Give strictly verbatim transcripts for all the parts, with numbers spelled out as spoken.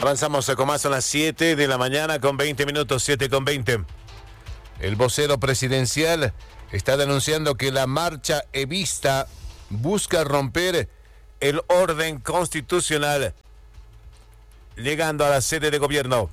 Avanzamos con más, son las siete de la mañana con veinte minutos, siete con veinte. El vocero presidencial está denunciando que la marcha evista busca romper el orden constitucional, llegando a la sede de gobierno.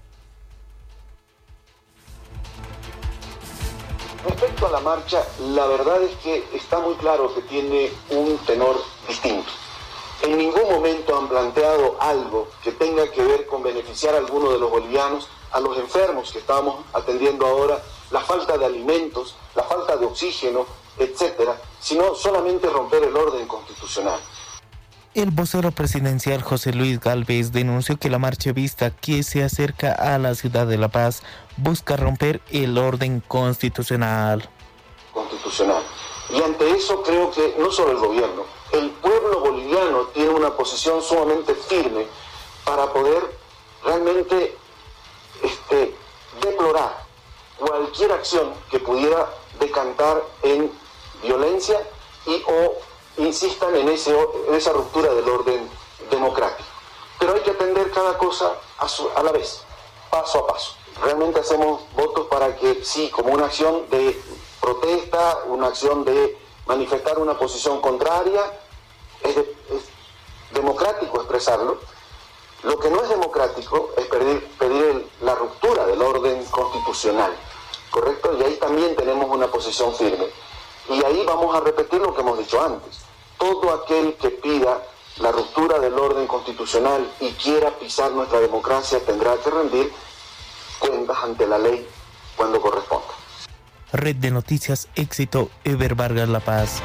Respecto a la marcha, la verdad es que está muy claro que tiene un tenor distinto. En ningún momento han planteado algo que tenga que ver con beneficiar a alguno de los bolivianos, a los enfermos que estamos atendiendo ahora, la falta de alimentos, la falta de oxígeno, etcétera, sino solamente romper el orden constitucional. El vocero presidencial José Luis Gálvez denunció que la marcha evista que se acerca a la ciudad de La Paz busca romper el orden constitucional. Constitucional. Y ante eso creo que no solo el gobierno, el pueblo boliviano tiene una posición sumamente firme para poder realmente este, deplorar cualquier acción que pudiera decantar en violencia y o insistan en, ese, en esa ruptura del orden democrático. Pero hay que atender cada cosa a, su, a la vez, paso a paso. Realmente hacemos votos para que sí, como una acción de protesta, una acción de manifestar una posición contraria, es, de, es democrático expresarlo. Lo que no es democrático es pedir, pedir el, la ruptura del orden constitucional, ¿correcto? Y ahí también tenemos una posición firme. Y ahí vamos a repetir lo que hemos dicho antes. Todo aquel que pida la ruptura del orden constitucional y quiera pisar nuestra democracia tendrá que rendir cuentas ante la ley cuando corresponda. Red de Noticias Éxito, Eber Vargas, La Paz.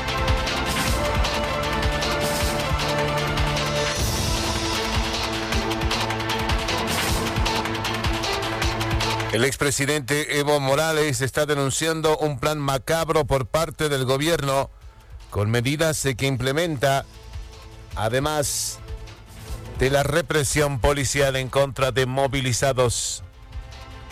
El expresidente Evo Morales está denunciando un plan macabro por parte del gobierno con medidas que implementa, además de la represión policial en contra de movilizados.